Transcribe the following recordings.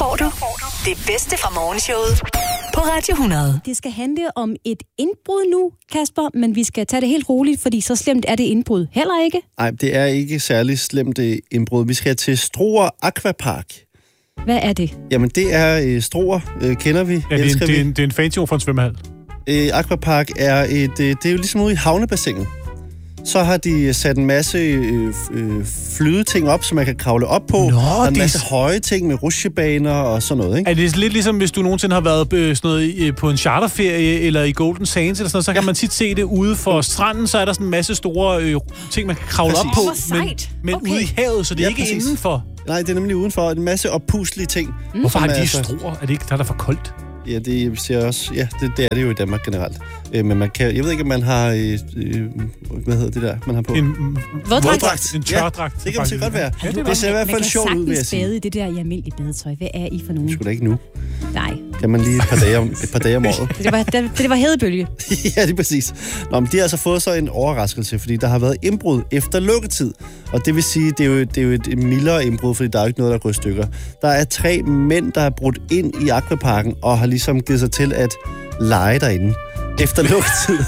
får du det bedste fra morgenshowet på Radio 100. Det skal handle om et indbrud nu, Kasper, men vi skal tage det helt roligt, fordi så slemt er det indbrud heller ikke. Nej, det er ikke særlig slemt det indbrud. Vi skal til Struer Aquapark. Hvad er det? Jamen, det er Struer, kender vi, ja, det er en fancy ord for en svømmehal. Aquapark er det er jo ligesom ude i havnebassinet. Så har de sat en masse flydeting op, som man kan kravle op på. Og en masse høje ting med rutsjebaner og sådan noget, ikke? Er det lidt ligesom, hvis du nogensinde har været sådan noget, på en charterferie eller i Golden Sands, eller sådan noget, så kan man tit se det ude for stranden, så er der sådan en masse store ting, man kan kravle op på. Men okay. Ude i havet, så det er ikke indenfor. Nej, det er nemlig udenfor. En masse opuslige ting. Hvorfor har de Struer? Er det ikke der for koldt? Ja, det ser også... Ja, det er det jo i Danmark generelt. Men man kan... Jeg ved ikke, om man har... hvad hedder det der, man har på? En våddragt. En tørdragt. Ja, det kan man godt være. Ja, det ser i hvert fald sjovt ud, vil jeg sige. Man kan sagtens bade i det der i almindelige badetøj. Hvad er I for nogen? Sgu da ikke nu. Nej. Kan man lige et par dage om året. Det var hedebølge. Ja, det er præcis. Nå, men de har altså fået så en overraskelse, fordi der har været indbrud efter lukketid. Og det vil sige, det er jo et mildere indbrud, fordi der er jo ikke noget, der går i stykker. Der er 3 mænd, der er brudt ind i Aquaparken og har ligesom givet sig til at lege derinde efter lukketid.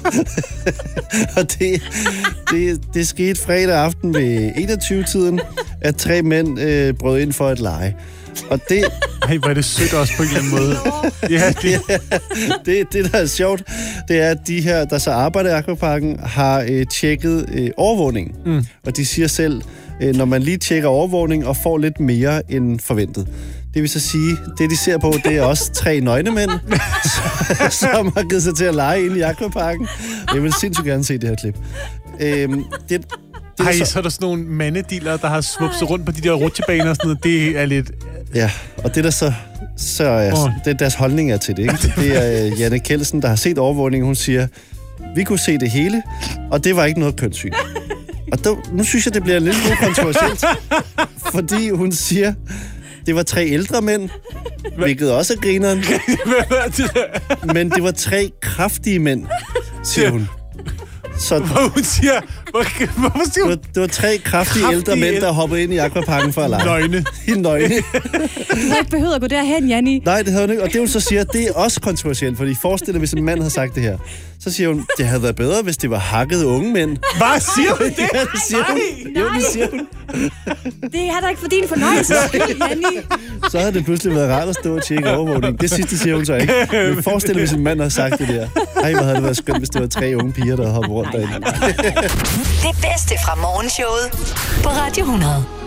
Og det skete fredag aften ved 21-tiden, at 3 mænd brød ind for at lege. Og det... Ej, hvor er det sødt også på en eller anden måde. Ja, det, der er sjovt, det er, at de her, der så arbejder i Aquaparken, har tjekket overvågningen. Og de siger selv, når man lige tjekker overvågning og får lidt mere end forventet. Det vil så sige, det de ser på, det er også 3 nøgne mænd, som har givet sig til at lege inde i Aquaparken. Jeg vil sindssygt gerne se det her klip. Så er der sådan nogle mandediller, der har svupset rundt på de der rutsjebaner og sådan noget. Det er lidt... Ja, og det der så det er deres holdning er til det, ikke? Det er Janne Kjeldsen, der har set overvågningen. Hun siger, vi kunne se det hele, og det var ikke noget kønssyn. Og nu synes jeg, det bliver lidt kontroversielt, fordi hun siger, det var 3 ældre mænd, hvilket også er grineren. Men det var 3 kraftige mænd, siger hun. Så hun siger... Hvorfor siger hun? Det var 3 kraftige ældre mænd, der hoppede ind i Aquaparken for at lege. Nøgne. Nøgne. Du havde ikke behøvet at gå derhen, Janni. Nej, det havde hun ikke. Og det hun så siger, det er også kontroversielt, fordi forestil dig, hvis en mand havde sagt det her. Så siger hun, det havde været bedre, hvis det var hakkede unge mænd. Hvad siger hun det? Ja, det siger hun. Jo, det siger hun. Det er da ikke for din fornøjelse, Janni. Så havde det pludselig været rart at stå og tjekke overvågning. Det sidste siger hun så ikke. Men forestil dig, hvis en mand havde sagt det der. Ej, hvor havde det været skønt, hvis det var 3 unge piger, der hoppede rundt derinde. Det bedste fra morgenshowet på Radio 100.